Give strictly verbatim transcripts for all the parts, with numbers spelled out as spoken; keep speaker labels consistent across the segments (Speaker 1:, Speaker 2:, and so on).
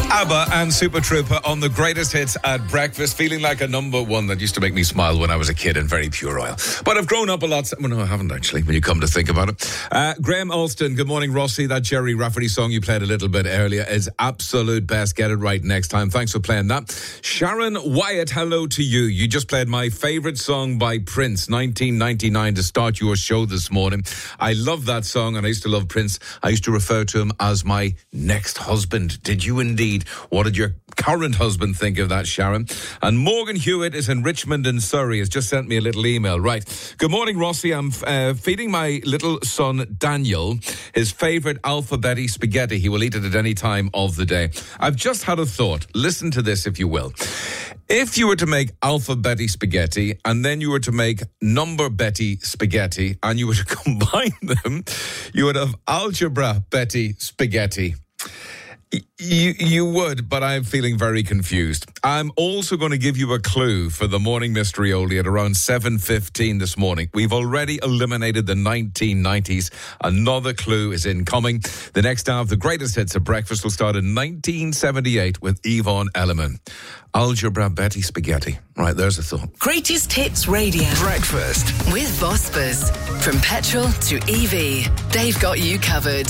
Speaker 1: ABBA and Super Trooper on the greatest hits at breakfast, feeling like a number one that used to make me smile when I was a kid in very pure oil. But I've grown up a lot. Well, no, I haven't actually, when you come to think about it. Uh, Graham Alston, good morning, Rossi. That Jerry Rafferty song you played a little bit earlier is absolute best. Get it right next time. Thanks for playing that. Sharon Wyatt, hello to you. You just played my favourite song by Prince, nineteen ninety-nine, to start your show this morning. I love that song, and I used to love Prince. I used to refer to him as my next husband. Did you indeed? What did your current husband think of that, Sharon? And Morgan Hewitt is in Richmond in Surrey, has just sent me a little email. Right. Good morning, Rossi. I'm uh, feeding my little son, Daniel, his favourite alphabetti spaghetti. He will eat it at any time of the day. I've just had a thought. Listen to this, if you will. If you were to make alphabetti spaghetti and then you were to make number Betty spaghetti and you were to combine them, you would have algebra Betty spaghetti. You you would, but I'm feeling very confused. I'm also going to give you a clue for the morning mystery oldie at around seven fifteen this morning. We've already eliminated the nineteen nineties. Another clue is incoming. The next hour of the greatest hits of breakfast will start in nineteen seventy-eight with Yvonne Elliman. Algebra Betty spaghetti. Right, there's a thought.
Speaker 2: Greatest Hits Radio.
Speaker 3: Breakfast
Speaker 2: With Vospas. From petrol to E V, they've got you covered.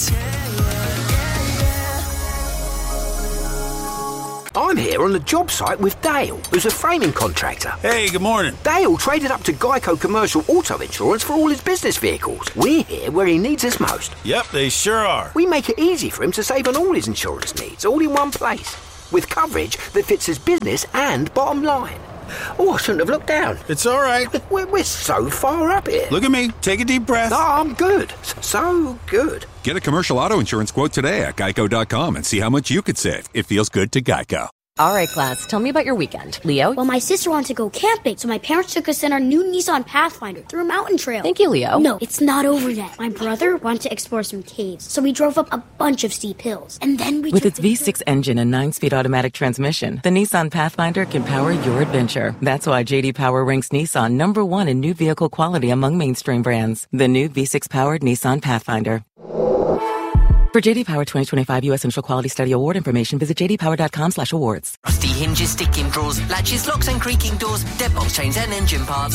Speaker 4: I'm here on the job site with Dale, who's a framing contractor.
Speaker 5: Hey, good morning.
Speaker 4: Dale traded up to Geico Commercial Auto Insurance for all his business vehicles. We're here where he needs us most.
Speaker 5: Yep, they sure are.
Speaker 4: We make it easy for him to save on all his insurance needs, all in one place, with coverage that fits his business and bottom line. Oh, I shouldn't have looked down.
Speaker 5: It's all right.
Speaker 4: We're, we're so far up here.
Speaker 5: Look at me. Take a deep breath.
Speaker 4: No, I'm good. So good.
Speaker 6: Get a commercial auto insurance quote today at geico dot com and see how much you could save. It feels good to Geico.
Speaker 7: All right, class, tell me about your weekend. Leo?
Speaker 8: Well, my sister wanted to go camping, so my parents took us in our new Nissan Pathfinder through a mountain trail.
Speaker 7: Thank you, Leo.
Speaker 8: No, it's not over yet. My brother wanted to explore some caves, so we drove up a bunch of steep hills. And then we
Speaker 7: With its
Speaker 8: took
Speaker 7: V six engine and nine-speed automatic transmission, the Nissan Pathfinder can power your adventure. That's why J D Power ranks Nissan number one in new vehicle quality among mainstream brands. The new V six-powered Nissan Pathfinder. For J D Power twenty twenty-five U S Initial Quality Study Award information, visit j d power dot com slash awards.
Speaker 2: Rusty hinges, sticking drawers, latches, locks and creaking doors, deadbolt chains and engine parts.